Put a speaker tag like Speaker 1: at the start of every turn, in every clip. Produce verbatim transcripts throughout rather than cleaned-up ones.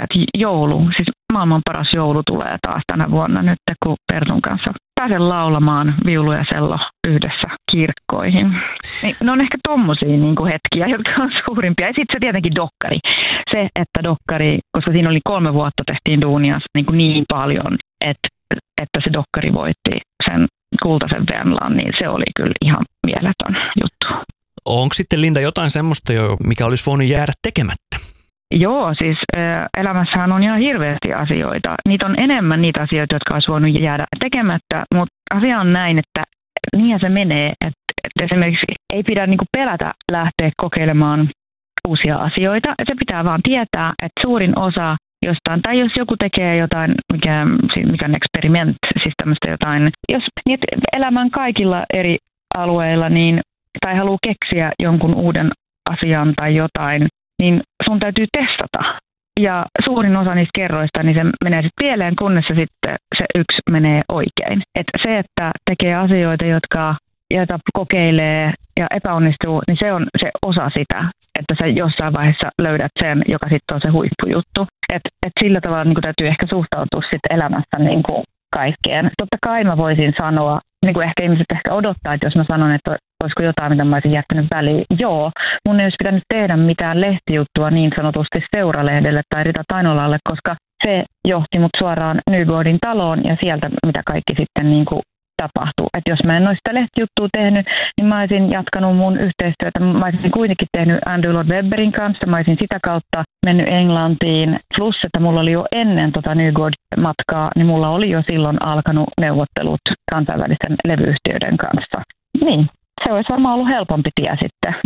Speaker 1: että joulu, siis maailman paras joulu tulee taas tänä vuonna nyt, kun Pertun kanssa pääsen laulamaan viulu ja sello yhdessä kirkkoihin. Niin, ne on ehkä tommosia niin kuin hetkiä, jotka on suurimpia. Ja sitten se tietenkin dokkari. Se, että dokkari, koska siinä oli kolme vuotta tehtiin duunia niin, kuin niin paljon, että, että se dokkari voitti sen kultaisen Venlan, niin se oli kyllä ihan mieletön juttu.
Speaker 2: Onko sitten, Linda, jotain semmoista, mikä olisi voinut jäädä tekemättä?
Speaker 1: Joo, siis elämässähän on ihan hirveästi asioita. Niitä on enemmän niitä asioita, jotka olisi voinut jäädä tekemättä, mutta asia on näin, että niin se menee, että, että esimerkiksi ei pidä niinku pelätä lähteä kokeilemaan uusia asioita. Se pitää vaan tietää, että suurin osa jostain, tai jos joku tekee jotain, mikä, mikä on experiment, siis tämmöistä jotain, jos niin elämän kaikilla eri alueilla, niin, tai haluaa keksiä jonkun uuden asian tai jotain, niin sun täytyy testata. Ja suurin osa niistä kerroista, niin se menee sitten pieleen, kunnes se sitten se yksi menee oikein. Et se, että tekee asioita, jotka, joita kokeilee ja epäonnistuu, niin se on se osa sitä, että sä jossain vaiheessa löydät sen, joka sitten on se huippujuttu. Et, et sillä tavalla niin täytyy ehkä suhtautua sitten elämässä niin kuin kaikkeen. Totta kai mä voisin sanoa, niin kuin ehkä ihmiset ehkä odottaa, että jos mä sanon, että olisiko jotain, mitä mä olisin jättänyt väliin. Joo, mun ei olisi pitänyt tehdä mitään lehtijuttua niin sanotusti Seuralehdelle tai Rita Tainolalle, koska se johti mut suoraan Nygårdin taloon ja sieltä mitä kaikki sitten niin kuin tapahtuu. Että jos mä en olisi sitä lehtijuttua tehnyt, niin mä olisin jatkanut mun yhteistyötä. Mä olisin kuitenkin tehnyt Andrew Lloyd Webberin kanssa. Mä olisin sitä kautta mennyt Englantiin. Plus, että mulla oli jo ennen tota Nygård-matkaa, niin mulla oli jo silloin alkanut neuvottelut kansainvälisten levyyhtiöiden kanssa. Niin. Se olisi varmaan ollut helpompi tie sitten,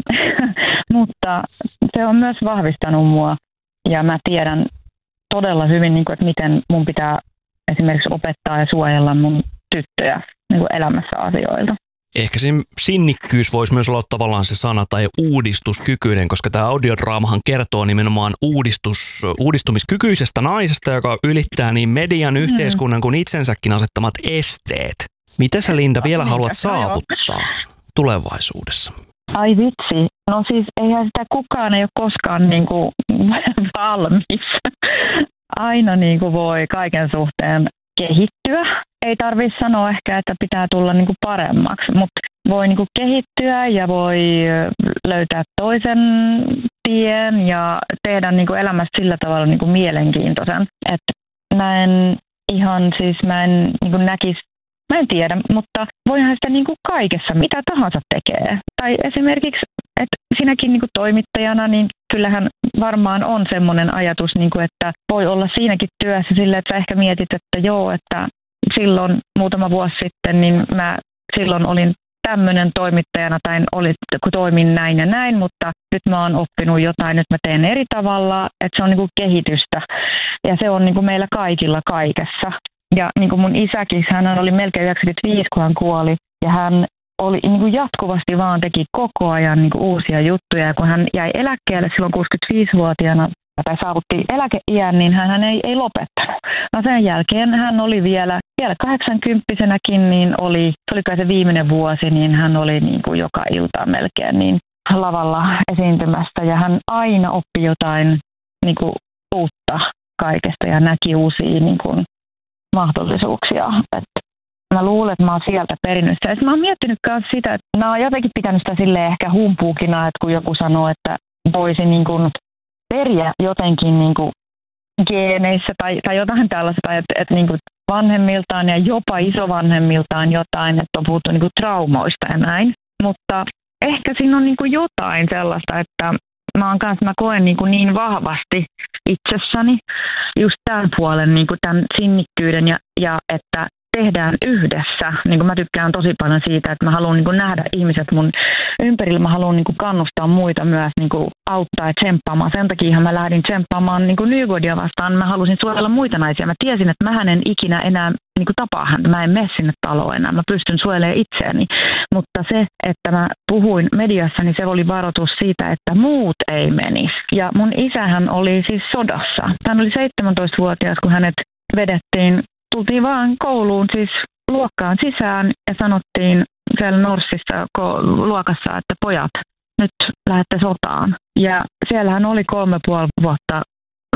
Speaker 1: mutta se on myös vahvistanut mua ja mä tiedän todella hyvin, niin kuin, että miten mun pitää esimerkiksi opettaa ja suojella mun tyttöjä niin kuin elämässä asioilta.
Speaker 2: Ehkä se sinnikkyys voisi myös olla tavallaan se sana tai uudistuskykyinen, koska tämä audiodraamahan kertoo nimenomaan uudistus, uudistumiskykyisestä naisesta, joka ylittää niin median, yhteiskunnan kuin itsensäkin asettamat esteet. Mitä sä, Linda, vielä haluat saavuttaa tulevaisuudessa?
Speaker 1: Ai vitsi. No siis eihän sitä kukaan ei ole koskaan niin kuin valmis. Aina niin kuin voi kaiken suhteen kehittyä. Ei tarvitse sanoa ehkä, että pitää tulla niin kuin paremmaksi, mutta voi niin kuin kehittyä ja voi löytää toisen tien ja tehdä niin kuin elämästä sillä tavalla niin kuin mielenkiintoisen. Että mä en ihan siis, mä en niin kuin näkisi, mä en tiedä, mutta voihan sitä niin kuin kaikessa, mitä tahansa tekee. Tai esimerkiksi, että sinäkin niin kuin toimittajana, niin kyllähän varmaan on semmoinen ajatus, niin kuin, että voi olla siinäkin työssä sillä, että sä ehkä mietit, että joo, että silloin muutama vuosi sitten, niin mä silloin olin tämmöinen toimittajana tai olin, kun toimin näin ja näin, mutta nyt mä oon oppinut jotain, nyt mä teen eri tavalla, että se on niin kuin kehitystä ja se on niin kuin meillä kaikilla kaikessa. Ja niin kuin mun isäkin, hän oli melkein yhdeksänkymmentäviisi, kun hän kuoli, ja hän oli niin kuin jatkuvasti vaan teki koko ajan niin kuin uusia juttuja. Ja kun hän jäi eläkkeelle silloin kuusikymmentäviisivuotiaana tai saavutti eläkeiän, niin hän ei, ei lopettanut. No sen jälkeen hän oli vielä, vielä kahdeksankymppisenäkin, niin oli, se oli kai se viimeinen vuosi, niin hän oli niin kuin joka ilta melkein niin lavalla esiintymästä. Ja hän aina oppi jotain niin kuin uutta kaikesta ja näki uusia niin kuin mahdollisuuksia. Että mä luulen, että mä oon sieltä perinnyt sitä. Mä oon miettinyt myös sitä, että mä oon jotenkin pitänyt sitä silleen ehkä humpuukina, että kun joku sanoo, että voisi niin kuin periä jotenkin niin kuin geeneissä tai, tai jotain tällaista, että, että niin kuin vanhemmiltaan ja jopa isovanhemmiltaan jotain, että on puhuttu niin kuin traumoista ja näin. Mutta ehkä siinä on niin kuin jotain sellaista, että mä, oon kanssa, mä koen niin, kuin niin vahvasti itsessäni just tämän puolen, niin kuin tämän sinnikkyyden ja, ja että tehdään yhdessä. Niin kuin mä tykkään tosi paljon siitä, että mä haluan niin kuin nähdä ihmiset mun ympärillä. Mä haluan niin kuin kannustaa muita myös niin kuin auttaa ja tsemppaamaan. Sen takia mä lähdin tsemppaamaan niin kuin Nygårdia vastaan. Mä halusin suojella muita naisia. Mä tiesin, että mä en ikinä enää niin kuin tapaa häntä. Mä en mene sinne taloon enää. Mä pystyn suojelemaan itseäni. Mutta se, että mä puhuin mediassa, niin se oli varoitus siitä, että muut ei menisi. Ja mun isähän oli siis sodassa. Hän oli seitsemäntoistavuotias, kun hänet vedettiin. Tultiin vaan kouluun, siis luokkaan sisään ja sanottiin siellä Norssissa luokassa, että pojat, nyt lähdette sotaan. Ja siellähän oli kolme puoli vuotta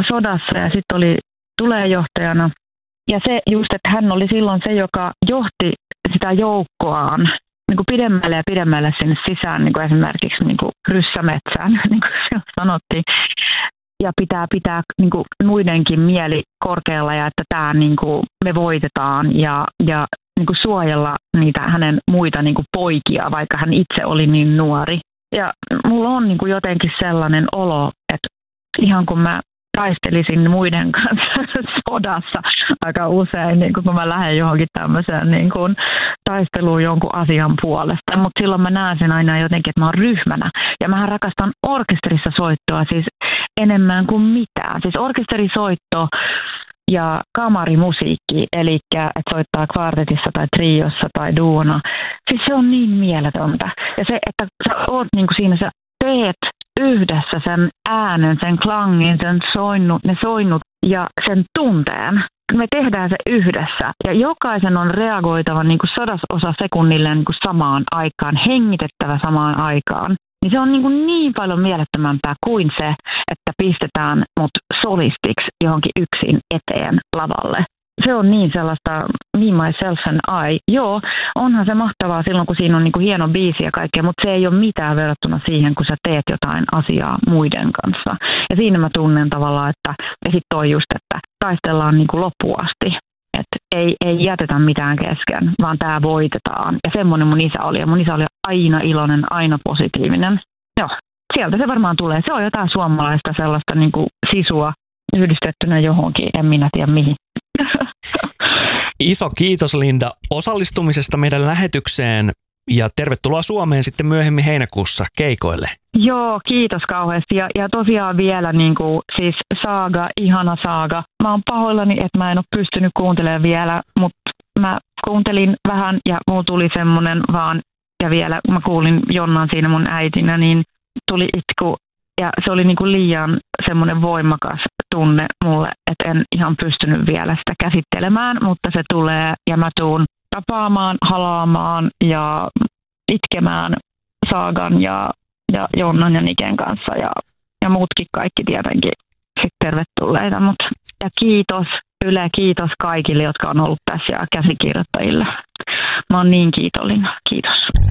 Speaker 1: sodassa ja sitten oli tulejohtajana. Ja se just, että hän oli silloin se, joka johti sitä joukkoaan niin kuin pidemmälle ja pidemmälle sinne sisään, niin kuin esimerkiksi niin kuin ryssämetsään, niin kuin sanottiin. Ja pitää pitää niin kuin muidenkin mieli korkealla ja että tämä niin kuin me voitetaan ja, ja niin kuin suojella niitä hänen muita niin kuin poikia, vaikka hän itse oli niin nuori. Ja mulla on niin kuin jotenkin sellainen olo, että ihan kun mä taistelisin muiden kanssa sodassa aika usein, niin kun mä lähden johonkin tämmöiseen niin kun taisteluun jonkun asian puolesta. Mutta silloin mä näen sen aina jotenkin, että mä oon ryhmänä. Ja mähän rakastan orkesterissa soittoa siis enemmän kuin mitään. Siis orkesterisoitto ja kamarimusiikki, eli että soittaa kvartetissa tai triossa tai duona. Siis se on niin mieletöntä. Ja se, että sä oot niin kuin siinä, sä teet yhdessä sen äänen, sen klangin, sen soinnut, ne soinnut ja sen tunteen. Me tehdään se yhdessä ja jokaisen on reagoitava niin kuin sadasosa sekunnille niin kuin samaan aikaan, hengitettävä samaan aikaan. Niin se on niin, kuin niin paljon mielettömämpää kuin se, että pistetään mut solistiksi johonkin yksin eteen lavalle. Se on niin sellaista me, myself and I. Joo, onhan se mahtavaa silloin, kun siinä on niin kuin hieno biisi ja kaikkea, mutta se ei ole mitään verrattuna siihen, kun sä teet jotain asiaa muiden kanssa. Ja siinä mä tunnen tavallaan, että ja sit toi just, että taistellaan niin kuin loppuun asti. Että ei, ei jätetä mitään kesken, vaan tää voitetaan. Ja semmoinen mun isä oli. Ja mun isä oli aina iloinen, aina positiivinen. Joo, sieltä se varmaan tulee. Se on jotain suomalaista sellaista niin kuin sisua yhdistettynä johonkin, en minä tiedä mihin.
Speaker 2: Iso kiitos Linda osallistumisesta meidän lähetykseen ja tervetuloa Suomeen sitten myöhemmin heinäkuussa keikoille.
Speaker 1: Joo, kiitos kauheasti. Ja, ja tosiaan vielä niin kuin, siis Saaga, ihana Saaga. Mä oon pahoillani, että mä en ole pystynyt kuuntelemaan vielä, mutta mä kuuntelin vähän ja mulla tuli semmoinen vaan, ja vielä mä kuulin Jonnan siinä mun äitinä, niin tuli itku. Ja se oli niin kuin liian semmoinen voimakas tunne mulle, että en ihan pystynyt vielä sitä käsittelemään, mutta se tulee ja mä tuun tapaamaan, halaamaan ja itkemään Saagan ja, ja Jonnan ja Niken kanssa ja, ja muutkin kaikki tietenkin sit tervetulleita. Mut, ja kiitos Yle, kiitos kaikille, jotka on ollut tässä ja käsikirjoittajille. Mä oon niin kiitollinen. Kiitos.